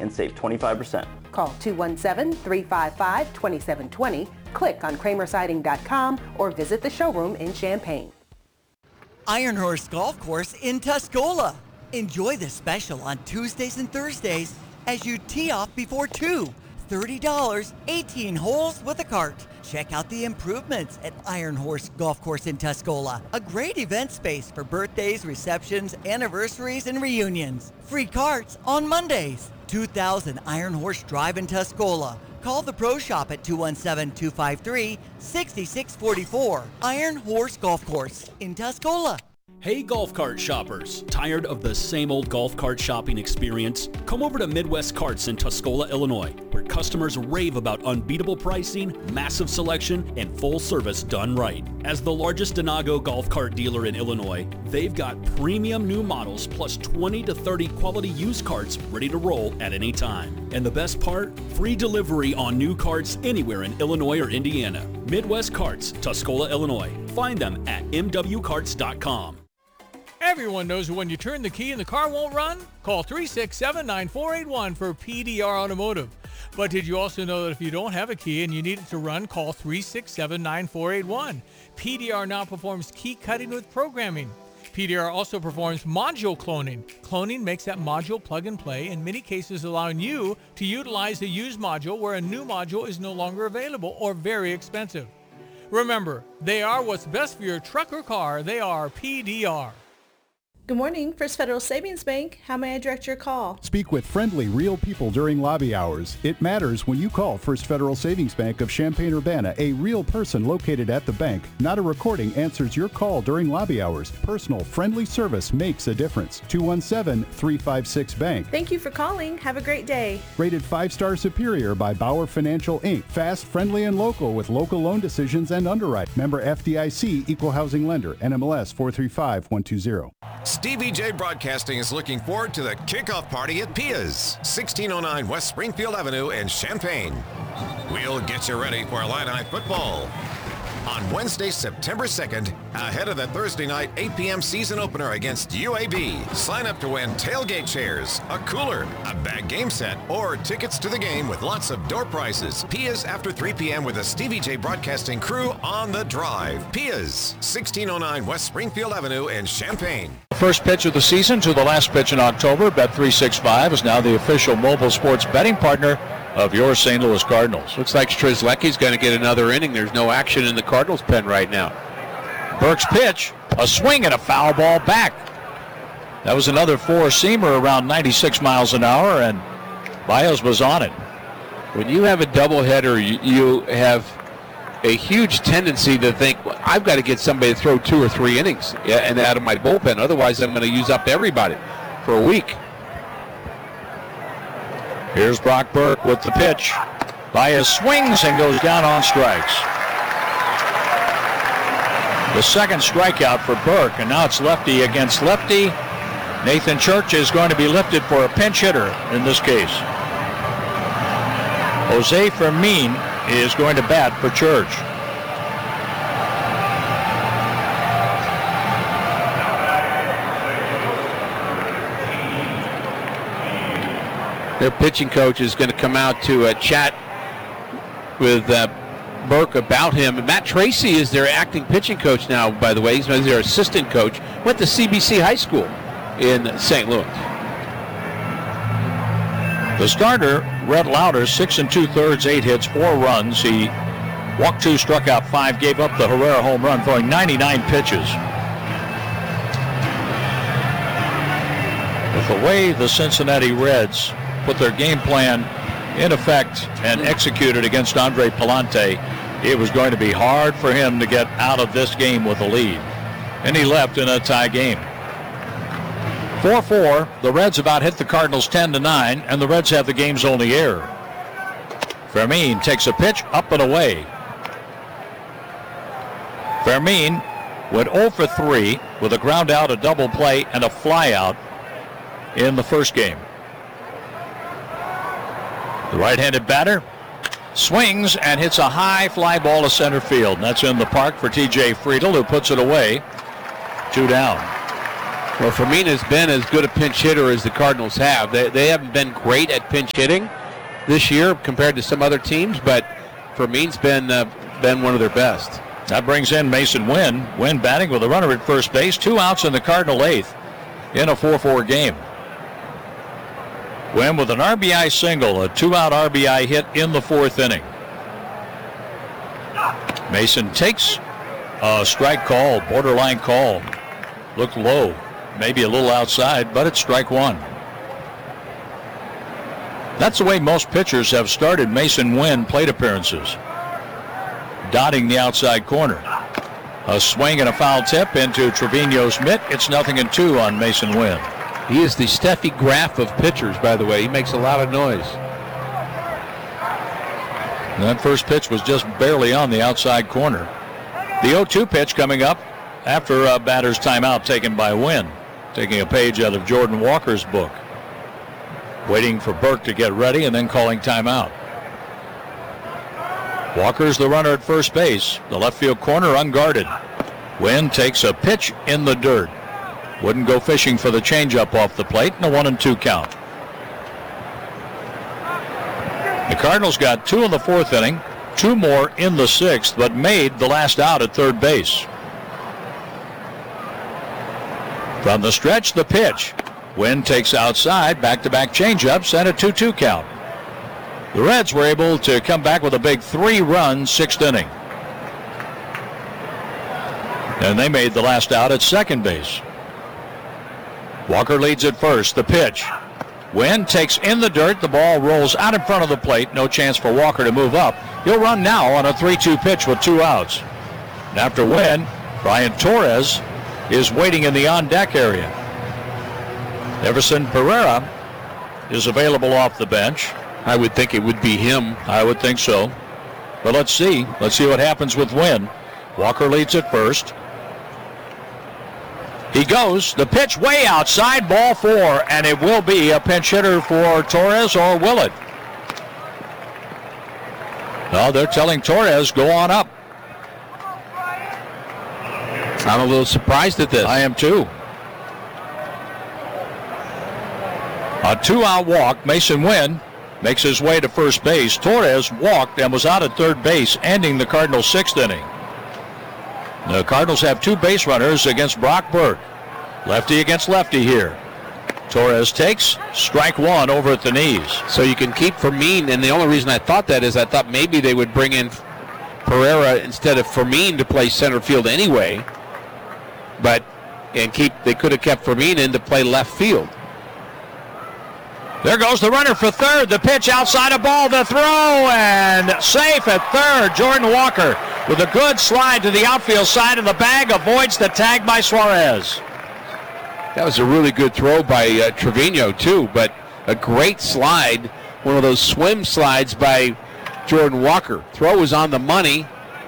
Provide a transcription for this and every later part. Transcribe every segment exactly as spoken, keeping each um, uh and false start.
and save twenty-five percent. Call two one seven, three five five, two seven two zero, click on kramer siding dot com, or visit the showroom in Champaign. Iron Horse Golf Course in Tuscola. Enjoy the special on Tuesdays and Thursdays as you tee off before two. thirty dollars, eighteen holes with a cart. Check out the improvements at Iron Horse Golf Course in Tuscola. A great event space for birthdays, receptions, anniversaries, and reunions. Free carts on Mondays. two thousand Iron Horse Drive in Tuscola. Call the Pro Shop at two one seven, two five three, six six four four. Iron Horse Golf Course in Tuscola. Hey golf cart shoppers, tired of the same old golf cart shopping experience? Come over to Midwest Carts in Tuscola, Illinois, where customers rave about unbeatable pricing, massive selection, and full service done right. As the largest Denago golf cart dealer in Illinois, they've got premium new models plus twenty to thirty quality used carts ready to roll at any time. And the best part? Free delivery on new carts anywhere in Illinois or Indiana. Midwest Carts, Tuscola, Illinois. Find them at m w carts dot com. Everyone knows when you turn the key and the car won't run? Call three six seven, nine four eight one for P D R Automotive. But did you also know that if you don't have a key and you need it to run, call three six seven, nine four eight one. P D R now performs key cutting with programming. P D R also performs module cloning. Cloning makes that module plug and play, in many cases allowing you to utilize a used module where a new module is no longer available or very expensive. Remember, they are what's best for your truck or car. They are P D R. Good morning, First Federal Savings Bank. How may I direct your call? Speak with friendly, real people during lobby hours. It matters when you call First Federal Savings Bank of Champaign-Urbana. A real person located at the bank. Not a recording answers your call during lobby hours. Personal, friendly service makes a difference. two one seven, three five six, bank. Thank you for calling. Have a great day. Rated five-star superior by Bauer Financial, Incorporated. Fast, friendly, and local with local loan decisions and underwrite. Member F D I C, Equal Housing Lender. N M L S four three five, one two zero. Stevie J Broadcasting is looking forward to the kickoff party at Pia's, sixteen oh nine West Springfield Avenue in Champaign. We'll get you ready for Illini football on Wednesday, September second, ahead of the Thursday night eight p.m. season opener against U A B. Sign up to win tailgate chairs, a cooler, a bag game set, or tickets to the game with lots of door prizes. Pia's after three p.m. with the Stevie J Broadcasting crew on the drive. Pia's, sixteen oh nine West Springfield Avenue in Champaign. First pitch of the season to the last pitch in October. Bet three sixty-five is now the official mobile sports betting partner of your Saint Louis Cardinals. Looks like Strzelecki's going to get another inning. There's no action in the Cardinals pen right now. Burke's pitch, a swing and a foul ball back. That was another four-seamer around ninety-six miles an hour, and Baez was on it. When you have a doubleheader, you, you have a huge tendency to think, well, I've got to get somebody to throw two or three innings and out of my bullpen. Otherwise, I'm going to use up everybody for a week. Here's Brock Burke with the pitch. Baez swings and goes down on strikes. The second strikeout for Burke, and now it's lefty against lefty. Nathan Church is going to be lifted for a pinch hitter in this case. Jose Fermin is going to bat for Church. Their pitching coach is going to come out to uh, chat with uh, Burke about him. And Matt Tracy is their acting pitching coach now, by the way. He's their assistant coach. Went to C B C High School in Saint Louis. The starter, Rhett Lauder, six and two-thirds, eight hits, four runs. He walked two, struck out five, gave up the Herrera home run, throwing ninety-nine pitches. With the way the Cincinnati Reds put their game plan in effect and executed against Andre Palante, it was going to be hard for him to get out of this game with a lead. And he left in a tie game. four four, the Reds about hit the Cardinals ten to nine, and the Reds have the game's only error. Fermin takes a pitch up and away. Fermin went oh for three with a ground out, a double play, and a fly out in the first game. The right-handed batter swings and hits a high fly ball to center field. And that's in the park for T J Friedl, who puts it away. Two down. Well, Fermin has been as good a pinch hitter as the Cardinals have. They, they haven't been great at pinch hitting this year compared to some other teams, but Fermin's been uh, been one of their best. That brings in Mason Wynn. Wynn batting with a runner at first base. Two outs in the Cardinal eighth in a four four game. Wynn with an R B I single, a two-out R B I hit in the fourth inning. Mason takes a strike call, borderline call. Looked low, maybe a little outside, but it's strike one. That's the way most pitchers have started Mason Wynn plate appearances. Dotting the outside corner. A swing and a foul tip into Trevino's mitt. It's nothing and two on Mason Wynn. He is the Steffi Graf of pitchers, by the way. He makes a lot of noise. And that first pitch was just barely on the outside corner. The oh two pitch coming up after a batter's timeout taken by Wynn. Taking a page out of Jordan Walker's book. Waiting for Burke to get ready and then calling timeout. Walker's the runner at first base. The left field corner unguarded. Wynn takes a pitch in the dirt. Wouldn't go fishing for the changeup off the plate, and a one and two count. The Cardinals got two in the fourth inning, two more in the sixth, but made the last out at third base. From the stretch, the pitch. Wynn takes outside, back-to-back changeups, and a two two count. The Reds were able to come back with a big three-run sixth inning. And they made the last out at second base. Walker leads at first. The pitch. Wynn takes in the dirt. The ball rolls out in front of the plate. No chance for Walker to move up. He'll run now on a three two pitch with two outs. And after Wynn, Brian Torres is waiting in the on-deck area. Everson Pereira is available off the bench. I would think it would be him. I would think so. But let's see. Let's see what happens with Wynn. Walker leads at first. He goes. The pitch way outside, ball four, and it will be a pinch hitter for Torres, or will it? No, they're telling Torres, go on up. I'm a little surprised at this. I am too. A two-out walk. Mason Wynn makes his way to first base. Torres walked and was out at third base, ending the Cardinals' sixth inning. The Cardinals have two base runners against Brock Burke. Lefty against lefty here. Torres takes strike one over at the knees. So you can keep Fermin, and the only reason I thought that is I thought maybe they would bring in Pereira instead of Fermin to play center field anyway. But and keep they could have kept Fermin in to play left field. There goes the runner for third. The pitch outside a ball, the throw, and safe at third. Jordan Walker with a good slide to the outfield side of the bag, avoids the tag by Suarez. That was a really good throw by uh, Trevino too, but a great slide, one of those swim slides by Jordan Walker. Throw was on the money.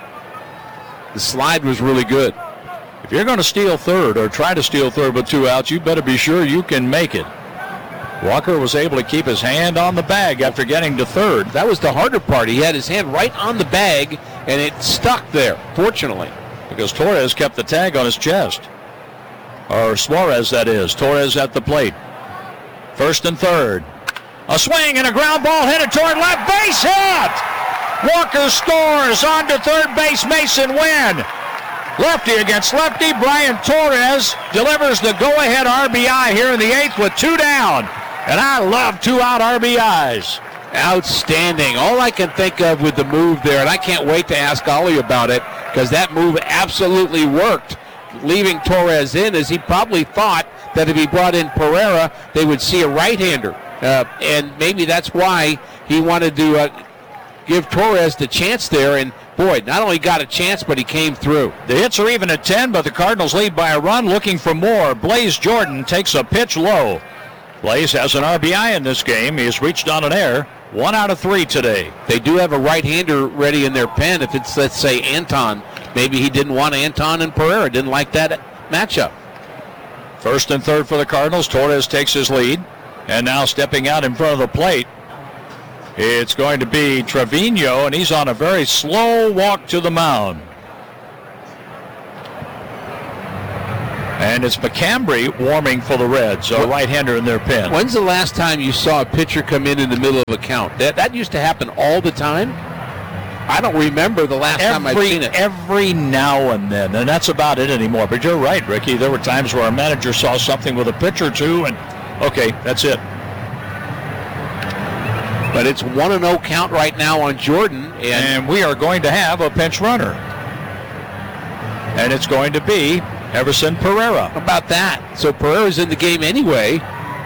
The slide was really good. If you're going to steal third or try to steal third with two outs, you better be sure you can make it. Walker was able to keep his hand on the bag after getting to third. That was the harder part. He had his hand right on the bag, and it stuck there, fortunately. Because Torres kept the tag on his chest. Or Suarez, that is. Torres at the plate. First and third. A swing and a ground ball headed toward left. Base hit! Walker scores onto third base. Mason Wynn. Lefty against lefty. Brian Torres delivers the go-ahead R B I here in the eighth with two down. And I love two-out R B Is. Outstanding. All I can think of with the move there, and I can't wait to ask Ollie about it, because that move absolutely worked. Leaving Torres in, as he probably thought that if he brought in Pereira, they would see a right-hander. Uh, and maybe that's why he wanted to uh, give Torres the chance there. And boy, not only got a chance, but he came through. The hits are even at ten, but the Cardinals lead by a run, looking for more. Blaze Jordan takes a pitch low. Blaze has an R B I in this game. He has reached on an error. One out of three today. They do have a right-hander ready in their pen. If it's, let's say, Anton, maybe he didn't want Anton and Pereira, didn't like that matchup. First and third for the Cardinals. Torres takes his lead. And now stepping out in front of the plate, it's going to be Trevino, and he's on a very slow walk to the mound. And it's McCambry warming for the Reds, a right-hander in their pen. When's the last time you saw a pitcher come in in the middle of a count? That that used to happen all the time. I don't remember the last every, time I've seen it. Every now and then, and that's about it anymore. But you're right, Ricky. There were times where our manager saw something with a pitch or two, and okay, that's it. But it's one and oh count right now on Jordan. And, and we are going to have a pinch runner. And it's going to be Everson Pereira. How about that? So Pereira's in the game anyway.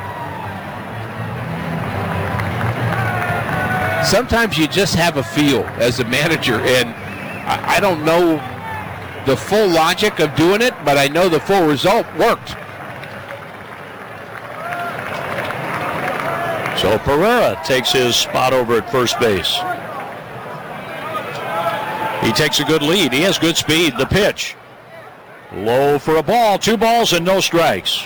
Sometimes you just have a feel as a manager, and I, I don't know the full logic of doing it, but I know the full result worked. So Pereira takes his spot over at first base. He takes a good lead. He has good speed. The pitch. Low for a ball. Two balls and no strikes.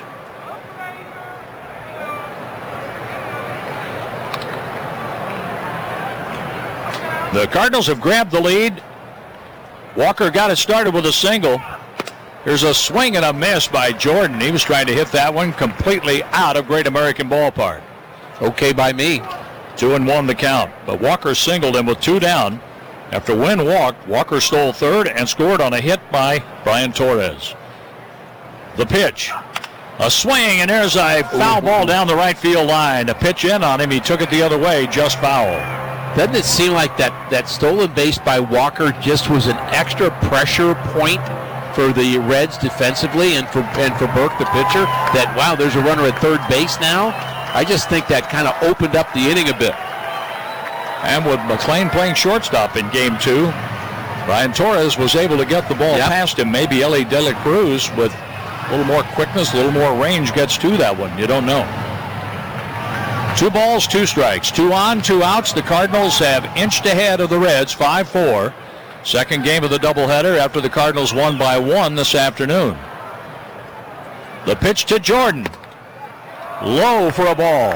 The Cardinals have grabbed the lead. Walker got it started with a single. There's a swing and a miss by Jordan. He was trying to hit that one completely out of Great American Ballpark. Okay by me. Two and one the count. But Walker singled him with two down. After Wynn walked, Walker stole third and scored on a hit by Brian Torres. The pitch. A swing, and there's a foul ball down the right field line. A pitch in on him. He took it the other way, just foul. Doesn't it seem like that, that stolen base by Walker just was an extra pressure point for the Reds defensively and for and for Burke, the pitcher? That, wow, there's a runner at third base now? I just think that kind of opened up the inning a bit. And with McLean playing shortstop in game two, Brian Torres was able to get the ball yep. past him. Maybe Ellie De La Cruz with a little more quickness, a little more range gets to that one. You don't know. Two balls, two strikes. Two on, two outs. The Cardinals have inched ahead of the Reds, five four. Second game of the doubleheader after the Cardinals won by one this afternoon. The pitch to Jordan. Low for a ball.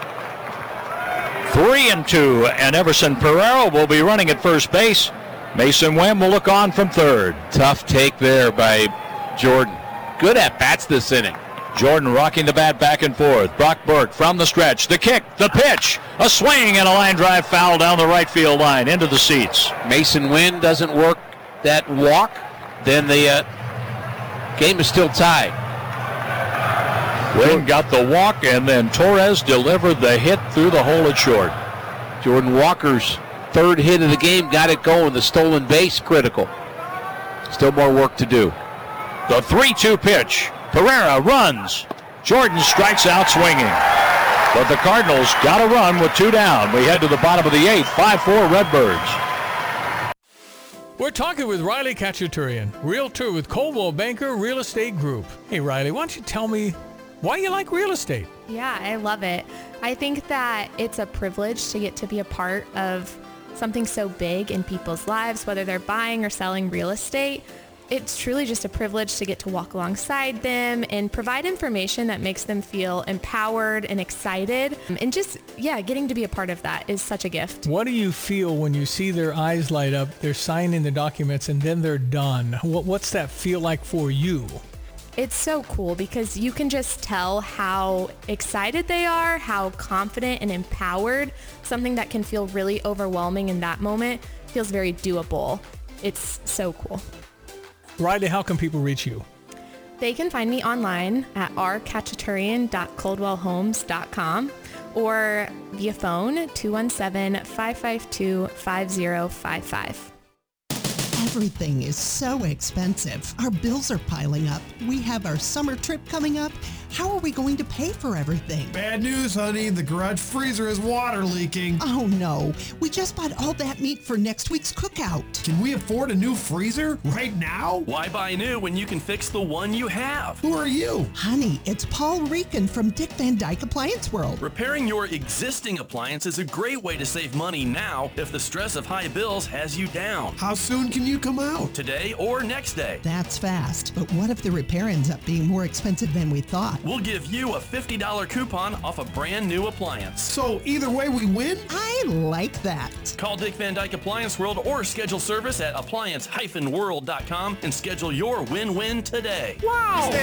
Three and two, and Everson Pereira will be running at first base. Mason Wynn will look on from third. Tough take there by Jordan. Good at-bats this inning. Jordan rocking the bat back and forth. Brock Burke from the stretch. The kick, the pitch, a swing, and a line drive foul down the right field line into the seats. Mason Wynn doesn't work that walk. Then the uh, game is still tied. Wynn got the walk, and then Torres delivered the hit through the hole at short. Jordan Walker's third hit of the game got it going. The stolen base critical. Still more work to do. The three two pitch. Pereira runs. Jordan strikes out swinging. But the Cardinals got a run with two down. We head to the bottom of the eighth. five four Redbirds. We're talking with Riley Khachaturian, realtor with Coldwell Banker Real Estate Group. Hey, Riley, why don't you tell me why you like real estate? Yeah, I love it. I think that it's a privilege to get to be a part of something so big in people's lives, whether they're buying or selling real estate. It's truly just a privilege to get to walk alongside them and provide information that makes them feel empowered and excited. And just, yeah, getting to be a part of that is such a gift. What do you feel when you see their eyes light up, they're signing the documents, and then they're done? What, what's that feel like for you? It's so cool because you can just tell how excited they are, how confident and empowered. Something that can feel really overwhelming in that moment feels very doable. It's so cool. Riley, how can people reach you? They can find me online at r khachaturian dot coldwell homes dot com or via phone two one seven, five five two, five zero five five. Everything is so expensive. Our bills are piling up. We have our summer trip coming up. How are we going to pay for everything? Bad news, honey. The garage freezer is water leaking. Oh, no. We just bought all that meat for next week's cookout. Can we afford a new freezer right now? Why buy new when you can fix the one you have? Who are you? Honey, it's Paul Rican from Dick Van Dyke Appliance World. Repairing your existing appliance is a great way to save money now if the stress of high bills has you down. How soon can you come out? Today or next day. That's fast. But what if the repair ends up being more expensive than we thought? We'll give you a fifty dollars coupon off a brand new appliance. So either way we win? I like that. Call Dick Van Dyke Appliance World or schedule service at appliance dash world dot com and schedule your win-win today. Wow!